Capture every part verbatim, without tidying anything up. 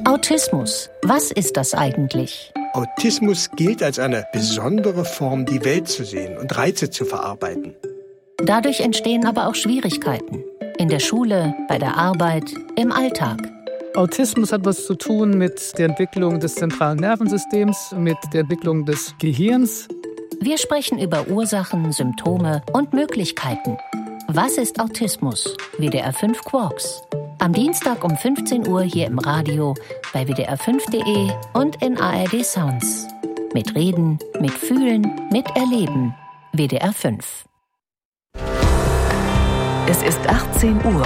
Autismus. Was ist das eigentlich? Autismus gilt als eine besondere Form, die Welt zu sehen und Reize zu verarbeiten. Dadurch entstehen aber auch Schwierigkeiten. In der Schule, bei der Arbeit, im Alltag. Autismus hat was zu tun mit der Entwicklung des zentralen Nervensystems, mit der Entwicklung des Gehirns. Wir sprechen über Ursachen, Symptome und Möglichkeiten. Was ist Autismus? W D R fünf Quarks. Am Dienstag um fünfzehn Uhr hier im Radio, bei W D R fünf Punkt de und in A R D Sounds. Mit Reden, mit Fühlen, mit Erleben. W D R fünf. Es ist achtzehn Uhr.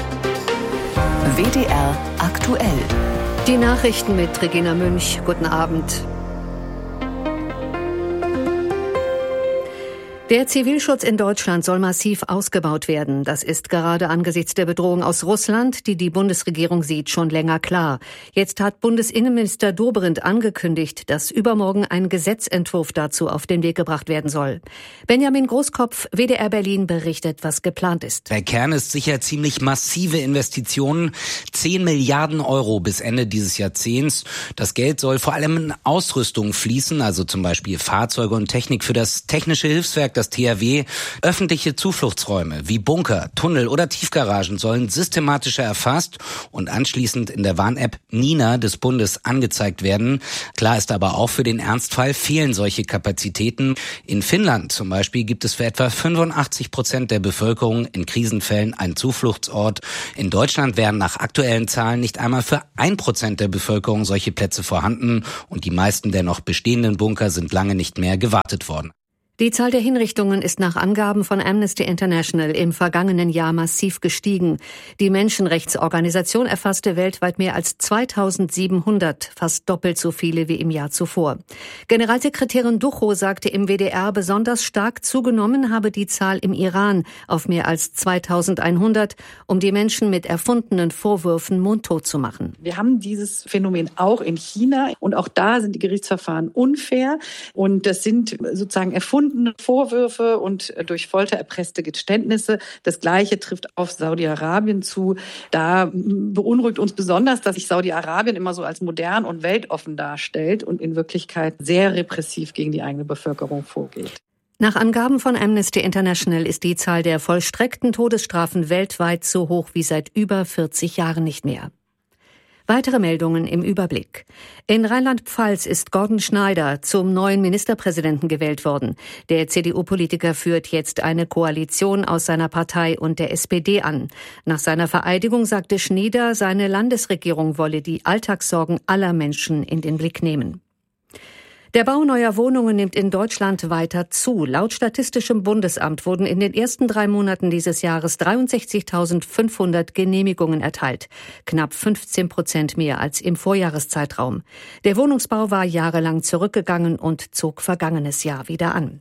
W D R aktuell. Die Nachrichten mit Regina Münch. Guten Abend. Der Zivilschutz in Deutschland soll massiv ausgebaut werden. Das ist gerade angesichts der Bedrohung aus Russland, die die Bundesregierung sieht, schon länger klar. Jetzt hat Bundesinnenminister Dobrindt angekündigt, dass übermorgen ein Gesetzentwurf dazu auf den Weg gebracht werden soll. Benjamin Großkopf, W D R Berlin, berichtet, was geplant ist. Der Kern ist sicher ziemlich massive Investitionen. zehn Milliarden Euro bis Ende dieses Jahrzehnts. Das Geld soll vor allem in Ausrüstung fließen, also zum Beispiel Fahrzeuge und Technik für das Technische Hilfswerk, das T H W. Öffentliche Zufluchtsräume wie Bunker, Tunnel oder Tiefgaragen sollen systematischer erfasst und anschließend in der Warn-App Nina des Bundes angezeigt werden. Klar ist aber auch, für den Ernstfall fehlen solche Kapazitäten. In Finnland zum Beispiel gibt es für etwa fünfundachtzig Prozent der Bevölkerung in Krisenfällen einen Zufluchtsort. In Deutschland wären nach aktuellen Zahlen nicht einmal für ein Prozent der Bevölkerung solche Plätze vorhanden und die meisten der noch bestehenden Bunker sind lange nicht mehr gewartet worden. Die Zahl der Hinrichtungen ist nach Angaben von Amnesty International im vergangenen Jahr massiv gestiegen. Die Menschenrechtsorganisation erfasste weltweit mehr als zweitausendsiebenhundert, fast doppelt so viele wie im Jahr zuvor. Generalsekretärin Duchow sagte im W D R, besonders stark zugenommen habe die Zahl im Iran auf mehr als zweitausendeinhundert, um die Menschen mit erfundenen Vorwürfen mundtot zu machen. Wir haben dieses Phänomen auch in China und auch da sind die Gerichtsverfahren unfair und das sind sozusagen erfundene Vorwürfe und durch Folter erpresste Geständnisse. Das Gleiche trifft auf Saudi-Arabien zu. Da beunruhigt uns besonders, dass sich Saudi-Arabien immer so als modern und weltoffen darstellt und in Wirklichkeit sehr repressiv gegen die eigene Bevölkerung vorgeht. Nach Angaben von Amnesty International ist die Zahl der vollstreckten Todesstrafen weltweit so hoch wie seit über vierzig Jahren nicht mehr. Weitere Meldungen im Überblick. In Rheinland-Pfalz ist Gordon Schneider zum neuen Ministerpräsidenten gewählt worden. Der C D U-Politiker führt jetzt eine Koalition aus seiner Partei und der S P D an. Nach seiner Vereidigung sagte Schneider, seine Landesregierung wolle die Alltagssorgen aller Menschen in den Blick nehmen. Der Bau neuer Wohnungen nimmt in Deutschland weiter zu. Laut Statistischem Bundesamt wurden in den ersten drei Monaten dieses Jahres dreiundsechzigtausendfünfhundert Genehmigungen erteilt. Knapp fünfzehn Prozent mehr als im Vorjahreszeitraum. Der Wohnungsbau war jahrelang zurückgegangen und zog vergangenes Jahr wieder an.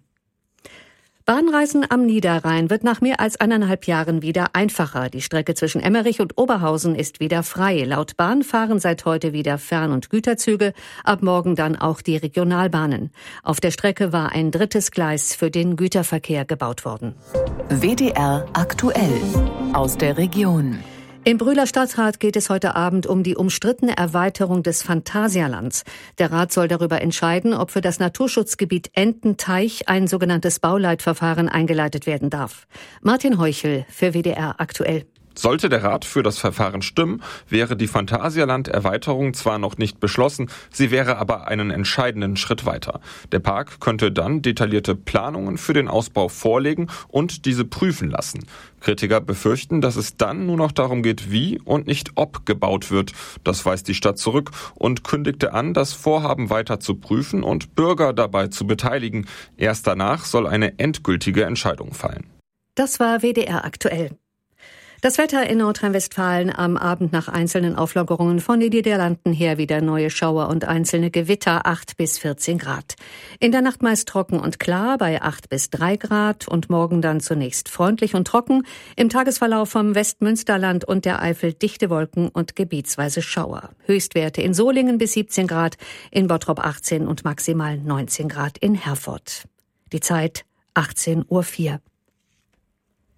Bahnreisen am Niederrhein wird nach mehr als eineinhalb Jahren wieder einfacher. Die Strecke zwischen Emmerich und Oberhausen ist wieder frei. Laut Bahn fahren seit heute wieder Fern- und Güterzüge, ab morgen dann auch die Regionalbahnen. Auf der Strecke war ein drittes Gleis für den Güterverkehr gebaut worden. W D R aktuell aus der Region. Im Brühler Stadtrat geht es heute Abend um die umstrittene Erweiterung des Phantasialands. Der Rat soll darüber entscheiden, ob für das Naturschutzgebiet Ententeich ein sogenanntes Bauleitverfahren eingeleitet werden darf. Martin Heuchel für W D R aktuell. Sollte der Rat für das Verfahren stimmen, wäre die Phantasialand-Erweiterung zwar noch nicht beschlossen, sie wäre aber einen entscheidenden Schritt weiter. Der Park könnte dann detaillierte Planungen für den Ausbau vorlegen und diese prüfen lassen. Kritiker befürchten, dass es dann nur noch darum geht, wie und nicht ob gebaut wird. Das weist die Stadt zurück und kündigte an, das Vorhaben weiter zu prüfen und Bürger dabei zu beteiligen. Erst danach soll eine endgültige Entscheidung fallen. Das war W D R aktuell. Das Wetter in Nordrhein-Westfalen am Abend nach einzelnen Auflockerungen von den Niederlanden her wieder neue Schauer und einzelne Gewitter, acht bis vierzehn Grad. In der Nacht meist trocken und klar bei acht bis drei Grad und morgen dann zunächst freundlich und trocken. Im Tagesverlauf vom Westmünsterland und der Eifel dichte Wolken und gebietsweise Schauer. Höchstwerte in Solingen bis siebzehn Grad, in Bottrop achtzehn und maximal neunzehn Grad in Herford. Die Zeit achtzehn Uhr vier.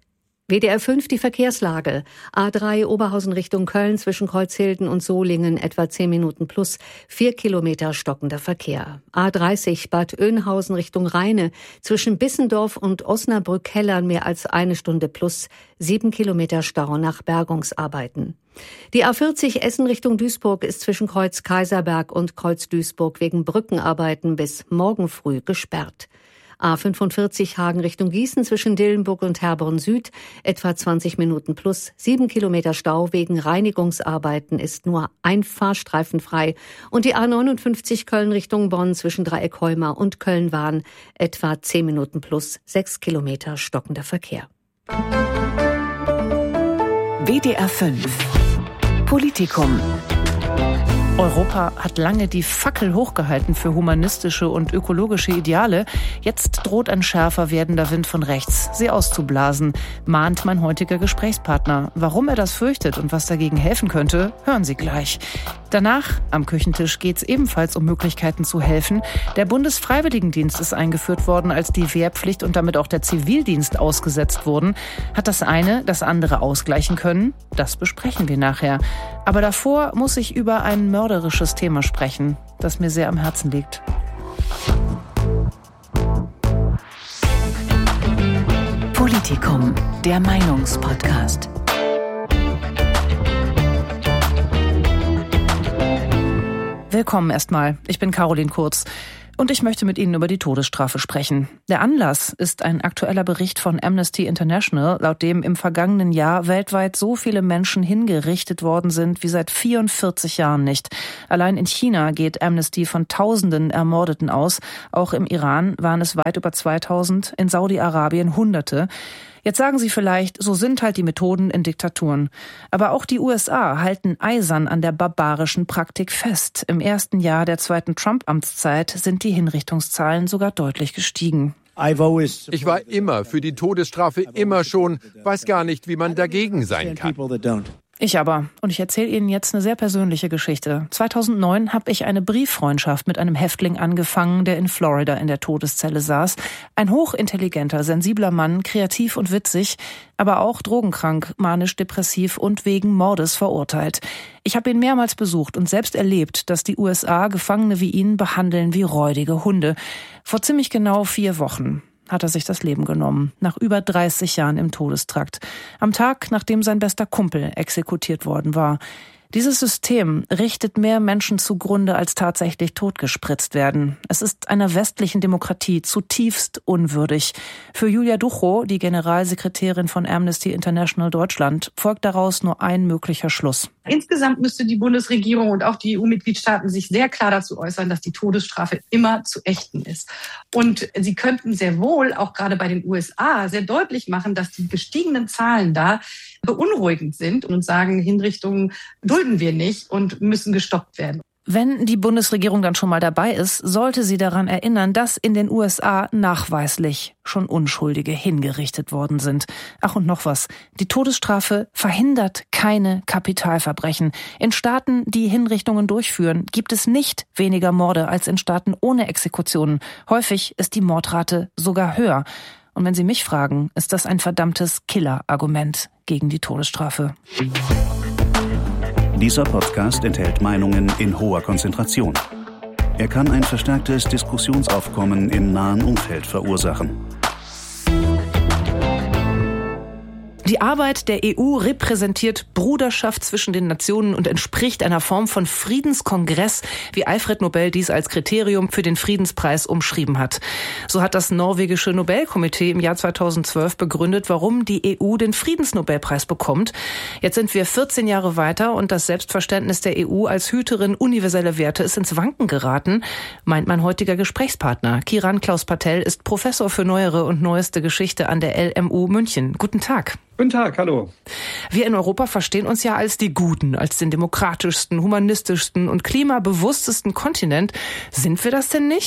W D R fünf die Verkehrslage. A drei Oberhausen Richtung Köln zwischen Kreuzhilden und Solingen etwa zehn Minuten plus, vier Kilometer stockender Verkehr. A dreißig Bad Oeynhausen Richtung Rheine zwischen Bissendorf und Osnabrück-Hellern mehr als eine Stunde plus, sieben Kilometer Stau nach Bergungsarbeiten. Die A vierzig Essen Richtung Duisburg ist zwischen Kreuz Kaiserberg und Kreuz Duisburg wegen Brückenarbeiten bis morgen früh gesperrt. A fünfundvierzig Hagen Richtung Gießen zwischen Dillenburg und Herborn Süd, etwa zwanzig Minuten plus, sieben Kilometer Stau wegen Reinigungsarbeiten ist nur ein Fahrstreifen frei. Und die A neunundfünfzig Köln Richtung Bonn zwischen Dreieck-Heumar und Köln-Wahn, etwa zehn Minuten plus, sechs Kilometer stockender Verkehr. W D R fünf Politikum. Europa hat lange die Fackel hochgehalten für humanistische und ökologische Ideale. Jetzt droht ein schärfer werdender Wind von rechts, sie auszublasen, mahnt mein heutiger Gesprächspartner. Warum er das fürchtet und was dagegen helfen könnte, hören Sie gleich. Danach, am Küchentisch, geht es ebenfalls um Möglichkeiten zu helfen. Der Bundesfreiwilligendienst ist eingeführt worden, als die Wehrpflicht und damit auch der Zivildienst ausgesetzt wurden. Hat das eine das andere ausgleichen können? Das besprechen wir nachher. Aber davor muss ich über ein mörderisches Thema sprechen, das mir sehr am Herzen liegt. Politikum, der Meinungspodcast. Willkommen erstmal. Ich bin Caroline Kurz. Und ich möchte mit Ihnen über die Todesstrafe sprechen. Der Anlass ist ein aktueller Bericht von Amnesty International, laut dem im vergangenen Jahr weltweit so viele Menschen hingerichtet worden sind wie seit vierundvierzig Jahren nicht. Allein in China geht Amnesty von Tausenden Ermordeten aus. Auch im Iran waren es weit über zweitausend, in Saudi-Arabien Hunderte. Jetzt sagen Sie vielleicht, so sind halt die Methoden in Diktaturen. Aber auch die U S A halten eisern an der barbarischen Praktik fest. Im ersten Jahr der zweiten Trump-Amtszeit sind die Hinrichtungszahlen sogar deutlich gestiegen. Ich war immer für die Todesstrafe, immer schon, weiß gar nicht, wie man dagegen sein kann. Ich aber. Und ich erzähle Ihnen jetzt eine sehr persönliche Geschichte. zweitausendneun habe ich eine Brieffreundschaft mit einem Häftling angefangen, der in Florida in der Todeszelle saß. Ein hochintelligenter, sensibler Mann, kreativ und witzig, aber auch drogenkrank, manisch-depressiv und wegen Mordes verurteilt. Ich habe ihn mehrmals besucht und selbst erlebt, dass die U S A Gefangene wie ihn behandeln wie räudige Hunde. Vor ziemlich genau vier Wochen hat er sich das Leben genommen, nach über dreißig Jahren im Todestrakt. Am Tag, nachdem sein bester Kumpel exekutiert worden war. Dieses System richtet mehr Menschen zugrunde, als tatsächlich totgespritzt werden. Es ist einer westlichen Demokratie zutiefst unwürdig. Für Julia Duchow, die Generalsekretärin von Amnesty International Deutschland, folgt daraus nur ein möglicher Schluss. Insgesamt müsste die Bundesregierung und auch die E U-Mitgliedstaaten sich sehr klar dazu äußern, dass die Todesstrafe immer zu ächten ist. Und sie könnten sehr wohl, auch gerade bei den U S A, sehr deutlich machen, dass die gestiegenen Zahlen da beunruhigend sind und sagen, Hinrichtungen dulden wir nicht und müssen gestoppt werden. Wenn die Bundesregierung dann schon mal dabei ist, sollte sie daran erinnern, dass in den U S A nachweislich schon Unschuldige hingerichtet worden sind. Ach, und noch was. Die Todesstrafe verhindert keine Kapitalverbrechen. In Staaten, die Hinrichtungen durchführen, gibt es nicht weniger Morde als in Staaten ohne Exekutionen. Häufig ist die Mordrate sogar höher. Und wenn Sie mich fragen, ist das ein verdammtes Killer-Argument gegen die Todesstrafe. Dieser Podcast enthält Meinungen in hoher Konzentration. Er kann ein verstärktes Diskussionsaufkommen im nahen Umfeld verursachen. Die Arbeit der E U repräsentiert Bruderschaft zwischen den Nationen und entspricht einer Form von Friedenskongress, wie Alfred Nobel dies als Kriterium für den Friedenspreis umschrieben hat. So hat das norwegische Nobelkomitee im Jahr zweitausendzwölf begründet, warum die E U den Friedensnobelpreis bekommt. Jetzt sind wir vierzehn Jahre weiter und das Selbstverständnis der E U als Hüterin universeller Werte ist ins Wanken geraten, meint mein heutiger Gesprächspartner. Kiran Klaus Patel ist Professor für neuere und neueste Geschichte an der L M U München. Guten Tag. Guten Tag, hallo. Wir in Europa verstehen uns ja als die Guten, als den demokratischsten, humanistischsten und klimabewusstesten Kontinent. Sind wir das denn nicht?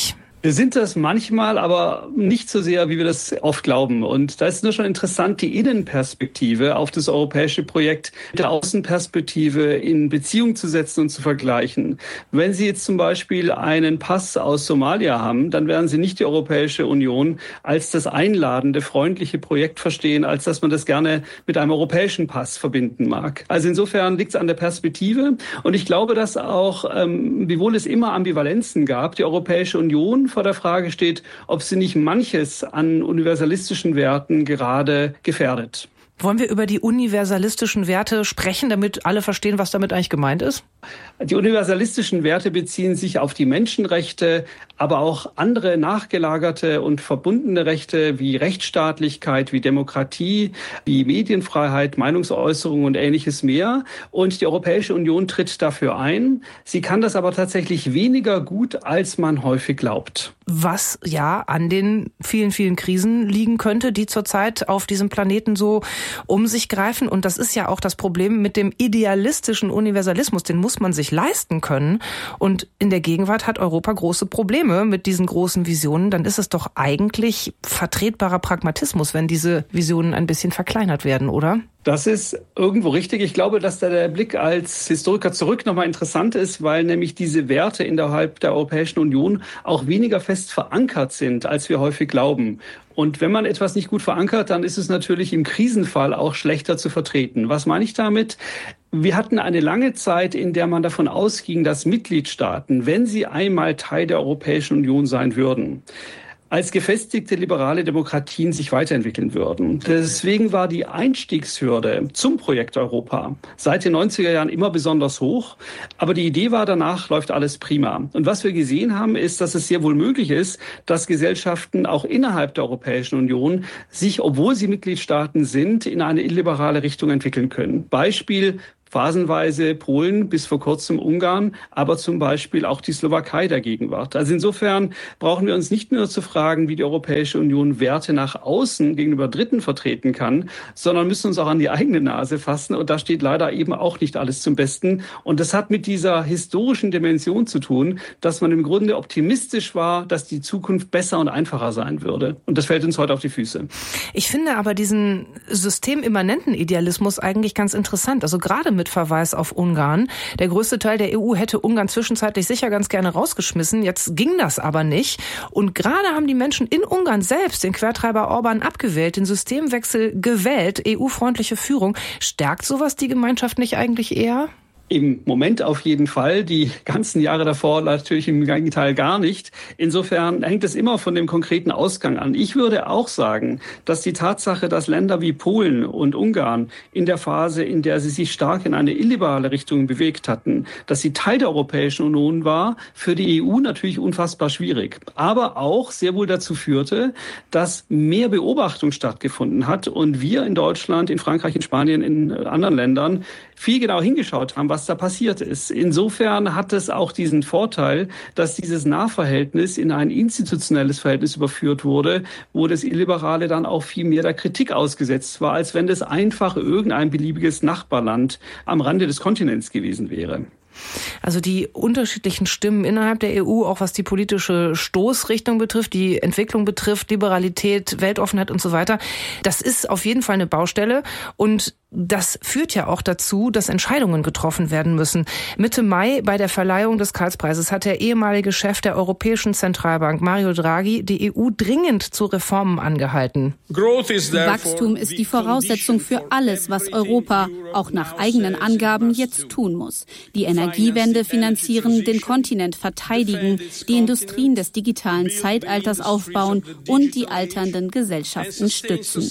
Wir sind das manchmal, aber nicht so sehr, wie wir das oft glauben. Und da ist nur schon interessant, die Innenperspektive auf das europäische Projekt mit der Außenperspektive in Beziehung zu setzen und zu vergleichen. Wenn Sie jetzt zum Beispiel einen Pass aus Somalia haben, dann werden Sie nicht die Europäische Union als das einladende, freundliche Projekt verstehen, als dass man das gerne mit einem europäischen Pass verbinden mag. Also insofern liegt es an der Perspektive. Und ich glaube, dass auch, ähm, wiewohl es immer Ambivalenzen gab, die Europäische Union vor der Frage steht, ob sie nicht manches an universalistischen Werten gerade gefährdet. Wollen wir über die universalistischen Werte sprechen, damit alle verstehen, was damit eigentlich gemeint ist? Die universalistischen Werte beziehen sich auf die Menschenrechte, aber auch andere nachgelagerte und verbundene Rechte wie Rechtsstaatlichkeit, wie Demokratie, wie Medienfreiheit, Meinungsäußerung und Ähnliches mehr. Und die Europäische Union tritt dafür ein. Sie kann das aber tatsächlich weniger gut, als man häufig glaubt. Was ja an den vielen, vielen Krisen liegen könnte, die zurzeit auf diesem Planeten so um sich greifen. Und das ist ja auch das Problem mit dem idealistischen Universalismus. Den muss man sich leisten können. Und in der Gegenwart hat Europa große Probleme mit diesen großen Visionen. Dann ist es doch eigentlich vertretbarer Pragmatismus, wenn diese Visionen ein bisschen verkleinert werden, oder? Das ist irgendwo richtig. Ich glaube, dass da der Blick als Historiker zurück nochmal interessant ist, weil nämlich diese Werte innerhalb der Europäischen Union auch weniger fest verankert sind, als wir häufig glauben. Und wenn man etwas nicht gut verankert, dann ist es natürlich im Krisenfall auch schlechter zu vertreten. Was meine ich damit? Wir hatten eine lange Zeit, in der man davon ausging, dass Mitgliedstaaten, wenn sie einmal Teil der Europäischen Union sein würden, als gefestigte liberale Demokratien sich weiterentwickeln würden. Deswegen war die Einstiegshürde zum Projekt Europa seit den neunziger Jahren immer besonders hoch. Aber die Idee war, danach läuft alles prima. Und was wir gesehen haben, ist, dass es sehr wohl möglich ist, dass Gesellschaften auch innerhalb der Europäischen Union sich, obwohl sie Mitgliedstaaten sind, in eine illiberale Richtung entwickeln können. Beispiel: phasenweise Polen, bis vor kurzem Ungarn, aber zum Beispiel auch die Slowakei der Gegenwart. Also insofern brauchen wir uns nicht nur zu fragen, wie die Europäische Union Werte nach außen gegenüber Dritten vertreten kann, sondern müssen uns auch an die eigene Nase fassen. Und da steht leider eben auch nicht alles zum Besten. Und das hat mit dieser historischen Dimension zu tun, dass man im Grunde optimistisch war, dass die Zukunft besser und einfacher sein würde. Und das fällt uns heute auf die Füße. Ich finde aber diesen systemimmanenten Idealismus eigentlich ganz interessant. Also gerade mit Mit Verweis auf Ungarn. Der größte Teil der E U hätte Ungarn zwischenzeitlich sicher ganz gerne rausgeschmissen. Jetzt ging das aber nicht. Und gerade haben die Menschen in Ungarn selbst den Quertreiber Orban abgewählt, den Systemwechsel gewählt, E U-freundliche Führung. Stärkt sowas die Gemeinschaft nicht eigentlich eher? Im Moment auf jeden Fall, die ganzen Jahre davor natürlich im Gegenteil gar nicht. Insofern hängt es immer von dem konkreten Ausgang an. Ich würde auch sagen, dass die Tatsache, dass Länder wie Polen und Ungarn in der Phase, in der sie sich stark in eine illiberale Richtung bewegt hatten, dass sie Teil der Europäischen Union war, für die E U natürlich unfassbar schwierig. Aber auch sehr wohl dazu führte, dass mehr Beobachtung stattgefunden hat und wir in Deutschland, in Frankreich, in Spanien, in anderen Ländern viel genauer hingeschaut haben, was da passiert ist. Insofern hat es auch diesen Vorteil, dass dieses Nahverhältnis in ein institutionelles Verhältnis überführt wurde, wo das Illiberale dann auch viel mehr der Kritik ausgesetzt war, als wenn das einfach irgendein beliebiges Nachbarland am Rande des Kontinents gewesen wäre. Also die unterschiedlichen Stimmen innerhalb der E U, auch was die politische Stoßrichtung betrifft, die Entwicklung betrifft, Liberalität, Weltoffenheit und so weiter, das ist auf jeden Fall eine Baustelle und das führt ja auch dazu, dass Entscheidungen getroffen werden müssen. Mitte Mai bei der Verleihung des Karlspreises hat der ehemalige Chef der Europäischen Zentralbank, Mario Draghi, die E U dringend zu Reformen angehalten. Wachstum ist die Voraussetzung für alles, was Europa auch nach eigenen Angaben jetzt tun muss. Die Energiewende finanzieren, den Kontinent verteidigen, die Industrien des digitalen Zeitalters aufbauen und die alternden Gesellschaften stützen.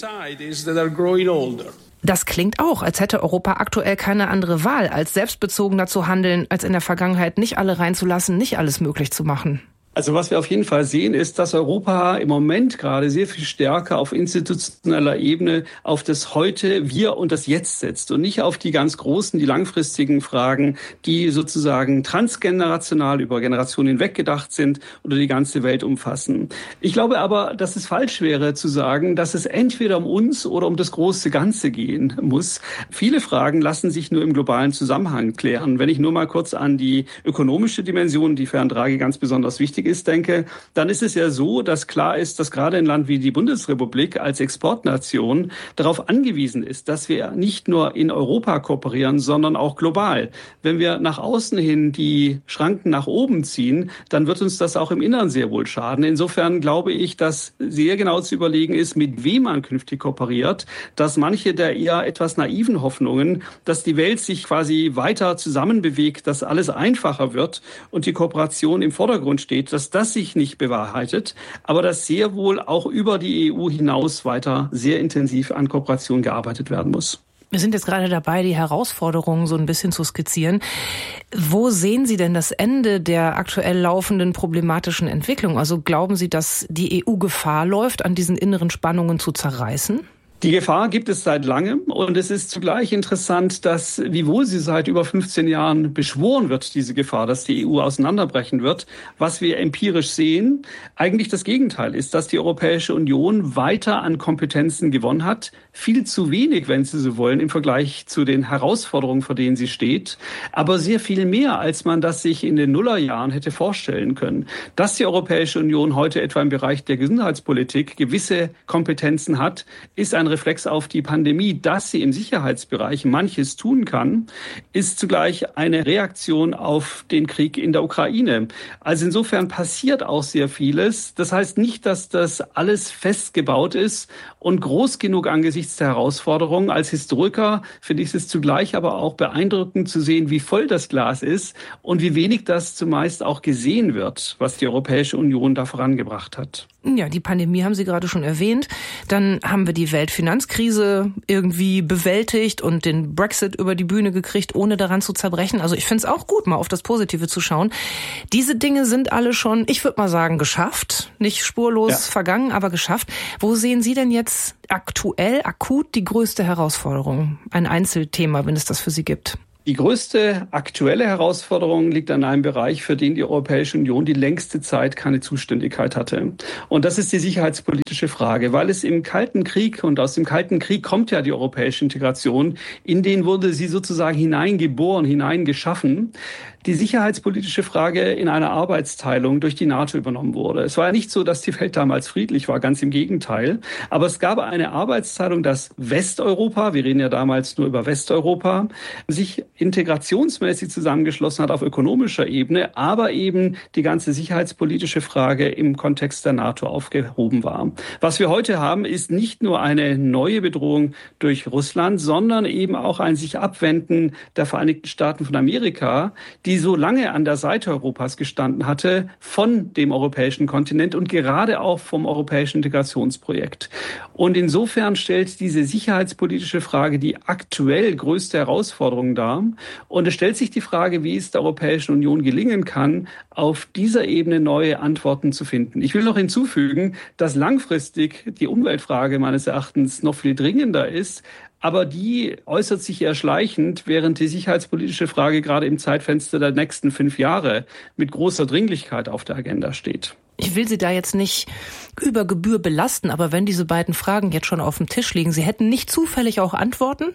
Das klingt auch, als hätte Europa aktuell keine andere Wahl, als selbstbezogener zu handeln, als in der Vergangenheit nicht alle reinzulassen, nicht alles möglich zu machen. Also was wir auf jeden Fall sehen, ist, dass Europa im Moment gerade sehr viel stärker auf institutioneller Ebene auf das Heute, Wir und das Jetzt setzt und nicht auf die ganz großen, die langfristigen Fragen, die sozusagen transgenerational über Generationen hinweg gedacht sind oder die ganze Welt umfassen. Ich glaube aber, dass es falsch wäre zu sagen, dass es entweder um uns oder um das große Ganze gehen muss. Viele Fragen lassen sich nur im globalen Zusammenhang klären. Wenn ich nur mal kurz an die ökonomische Dimension, die für Herrn Draghi ganz besonders wichtig wichtig ist, denke, dann ist es ja so, dass klar ist, dass gerade ein Land wie die Bundesrepublik als Exportnation darauf angewiesen ist, dass wir nicht nur in Europa kooperieren, sondern auch global. Wenn wir nach außen hin die Schranken nach oben ziehen, dann wird uns das auch im Inneren sehr wohl schaden. Insofern glaube ich, dass sehr genau zu überlegen ist, mit wem man künftig kooperiert, dass manche der eher etwas naiven Hoffnungen, dass die Welt sich quasi weiter zusammenbewegt, dass alles einfacher wird und die Kooperation im Vordergrund steht, dass das sich nicht bewahrheitet, aber dass sehr wohl auch über die E U hinaus weiter sehr intensiv an Kooperation gearbeitet werden muss. Wir sind jetzt gerade dabei, die Herausforderungen so ein bisschen zu skizzieren. Wo sehen Sie denn das Ende der aktuell laufenden problematischen Entwicklung? Also glauben Sie, dass die E U Gefahr läuft, an diesen inneren Spannungen zu zerreißen? Die Gefahr gibt es seit langem und es ist zugleich interessant, dass, wiewohl sie seit über fünfzehn Jahren beschworen wird, diese Gefahr, dass die E U auseinanderbrechen wird, was wir empirisch sehen, eigentlich das Gegenteil ist, dass die Europäische Union weiter an Kompetenzen gewonnen hat, viel zu wenig, wenn Sie so wollen, im Vergleich zu den Herausforderungen, vor denen sie steht, aber sehr viel mehr, als man das sich in den Nullerjahren hätte vorstellen können. Dass die Europäische Union heute etwa im Bereich der Gesundheitspolitik gewisse Kompetenzen hat, ist ein Reflex auf die Pandemie. Dass sie im Sicherheitsbereich manches tun kann, ist zugleich eine Reaktion auf den Krieg in der Ukraine. Also insofern passiert auch sehr vieles. Das heißt nicht, dass das alles festgebaut ist und groß genug angesichts der Herausforderungen. Als Historiker finde ich es zugleich aber auch beeindruckend zu sehen, wie voll das Glas ist und wie wenig das zumeist auch gesehen wird, was die Europäische Union da vorangebracht hat. Ja, die Pandemie haben Sie gerade schon erwähnt. Dann haben wir die Weltfinanzkrise irgendwie bewältigt und den Brexit über die Bühne gekriegt, ohne daran zu zerbrechen. Also ich finde es auch gut, mal auf das Positive zu schauen. Diese Dinge sind alle schon, ich würde mal sagen, geschafft. Nicht spurlos ja. vergangen, aber geschafft. Wo sehen Sie denn jetzt aktuell, akut die größte Herausforderung? Ein Einzelthema, wenn es das für Sie gibt. Die größte aktuelle Herausforderung liegt an einem Bereich, für den die Europäische Union die längste Zeit keine Zuständigkeit hatte. Und das ist die sicherheitspolitische Frage, weil es im Kalten Krieg, und aus dem Kalten Krieg kommt ja die europäische Integration, in den wurde sie sozusagen hineingeboren, hineingeschaffen, die sicherheitspolitische Frage in einer Arbeitsteilung durch die NATO übernommen wurde. Es war ja nicht so, dass die Welt damals friedlich war, ganz im Gegenteil. Aber es gab eine Arbeitsteilung, dass Westeuropa, wir reden ja damals nur über Westeuropa, sich integrationsmäßig zusammengeschlossen hat auf ökonomischer Ebene, aber eben die ganze sicherheitspolitische Frage im Kontext der NATO aufgehoben war. Was wir heute haben, ist nicht nur eine neue Bedrohung durch Russland, sondern eben auch ein sich Abwenden der Vereinigten Staaten von Amerika, die so lange an der Seite Europas gestanden hatte, von dem europäischen Kontinent und gerade auch vom europäischen Integrationsprojekt. Und insofern stellt diese sicherheitspolitische Frage die aktuell größte Herausforderung dar. Und es stellt sich die Frage, wie es der Europäischen Union gelingen kann, auf dieser Ebene neue Antworten zu finden. Ich will noch hinzufügen, dass langfristig die Umweltfrage meines Erachtens noch viel dringender ist. Aber die äußert sich eher schleichend, während die sicherheitspolitische Frage gerade im Zeitfenster der nächsten fünf Jahre mit großer Dringlichkeit auf der Agenda steht. Ich will Sie da jetzt nicht über Gebühr belasten, aber wenn diese beiden Fragen jetzt schon auf dem Tisch liegen, Sie hätten nicht zufällig auch Antworten?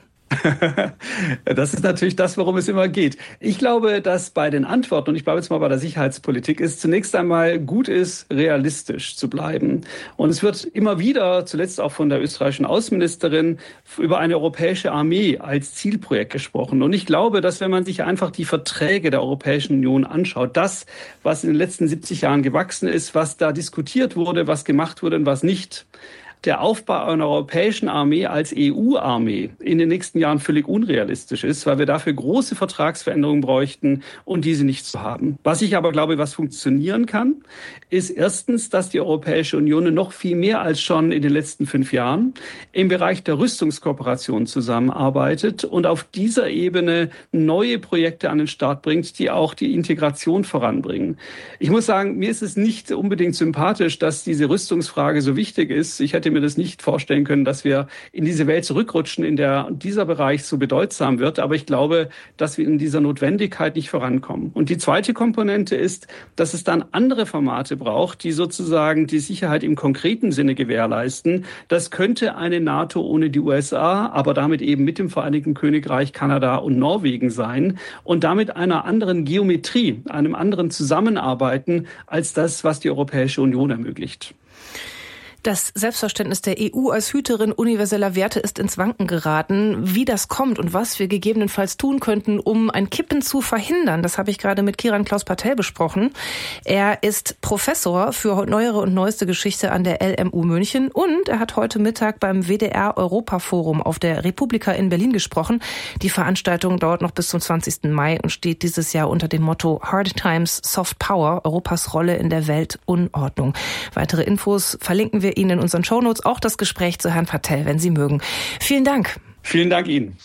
Das ist natürlich das, worum es immer geht. Ich glaube, dass bei den Antworten, und ich bleibe jetzt mal bei der Sicherheitspolitik, es zunächst einmal gut ist, realistisch zu bleiben. Und es wird immer wieder, zuletzt auch von der österreichischen Außenministerin, über eine europäische Armee als Zielprojekt gesprochen. Und ich glaube, dass wenn man sich einfach die Verträge der Europäischen Union anschaut, das, was in den letzten siebzig Jahren gewachsen ist, was da diskutiert wurde, was gemacht wurde und was nicht, der Aufbau einer europäischen Armee als E U-Armee in den nächsten Jahren völlig unrealistisch ist, weil wir dafür große Vertragsveränderungen bräuchten und diese nicht zu haben. Was ich aber glaube, was funktionieren kann, ist erstens, dass die Europäische Union noch viel mehr als schon in den letzten fünf Jahren im Bereich der Rüstungskooperation zusammenarbeitet und auf dieser Ebene neue Projekte an den Start bringt, die auch die Integration voranbringen. Ich muss sagen, mir ist es nicht unbedingt sympathisch, dass diese Rüstungsfrage so wichtig ist. Ich hätte hätte mir das nicht vorstellen können, dass wir in diese Welt zurückrutschen, in der dieser Bereich so bedeutsam wird. Aber ich glaube, dass wir in dieser Notwendigkeit nicht vorankommen. Und die zweite Komponente ist, dass es dann andere Formate braucht, die sozusagen die Sicherheit im konkreten Sinne gewährleisten. Das könnte eine NATO ohne die U S A, aber damit eben mit dem Vereinigten Königreich, Kanada und Norwegen sein und damit einer anderen Geometrie, einem anderen Zusammenarbeiten als das, was die Europäische Union ermöglicht. Das Selbstverständnis der E U als Hüterin universeller Werte ist ins Wanken geraten. Wie das kommt und was wir gegebenenfalls tun könnten, um ein Kippen zu verhindern, das habe ich gerade mit Kiran Klaus-Patel besprochen. Er ist Professor für neuere und neueste Geschichte an der L M U München und er hat heute Mittag beim W D R Europaforum auf der Republika in Berlin gesprochen. Die Veranstaltung dauert noch bis zum zwanzigsten Mai und steht dieses Jahr unter dem Motto Hard Times, Soft Power, Europas Rolle in der Weltunordnung. Weitere Infos verlinken wir Ihnen in unseren Shownotes, auch das Gespräch zu Herrn Patel, wenn Sie mögen. Vielen Dank. Vielen Dank Ihnen.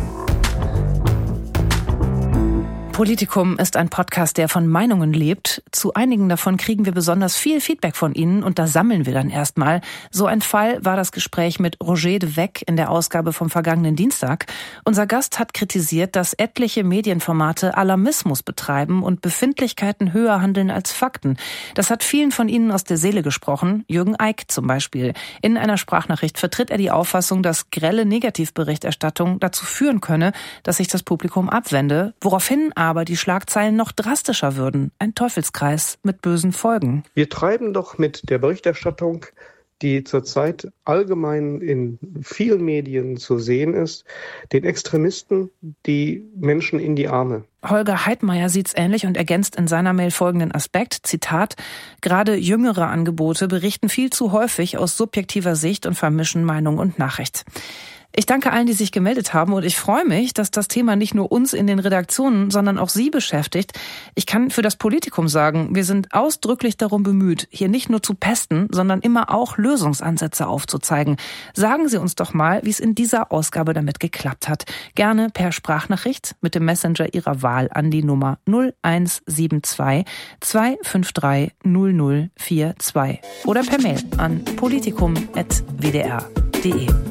Politikum ist ein Podcast, der von Meinungen lebt. Zu einigen davon kriegen wir besonders viel Feedback von Ihnen und da sammeln wir dann erstmal. So ein Fall war das Gespräch mit Roger de Weck in der Ausgabe vom vergangenen Dienstag. Unser Gast hat kritisiert, dass etliche Medienformate Alarmismus betreiben und Befindlichkeiten höher handeln als Fakten. Das hat vielen von Ihnen aus der Seele gesprochen. Jürgen Eick zum Beispiel. In einer Sprachnachricht vertritt er die Auffassung, dass grelle Negativberichterstattung dazu führen könne, dass sich das Publikum abwende, woraufhin aber die Schlagzeilen noch drastischer würden. Ein Teufelskreis mit bösen Folgen. Wir treiben doch mit der Berichterstattung, die zurzeit allgemein in vielen Medien zu sehen ist, den Extremisten die Menschen in die Arme. Holger Heidmeier sieht's ähnlich und ergänzt in seiner Mail folgenden Aspekt, Zitat, gerade jüngere Angebote berichten viel zu häufig aus subjektiver Sicht und vermischen Meinung und Nachricht. Ich danke allen, die sich gemeldet haben und ich freue mich, dass das Thema nicht nur uns in den Redaktionen, sondern auch Sie beschäftigt. Ich kann für das Politikum sagen, wir sind ausdrücklich darum bemüht, hier nicht nur zu pesten, sondern immer auch Lösungsansätze aufzuzeigen. Sagen Sie uns doch mal, wie es in dieser Ausgabe damit geklappt hat. Gerne per Sprachnachricht mit dem Messenger Ihrer Wahl an die Nummer null eins sieben zwei zwei fünf drei null null vier zwei oder per Mail an politikum punkt w d r punkt d e.